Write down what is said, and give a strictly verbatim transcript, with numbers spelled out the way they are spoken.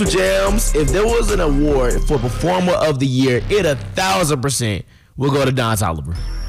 Crystal Gems, if there was an award for Performer of the Year, it a thousand percent will go to Don Toliver.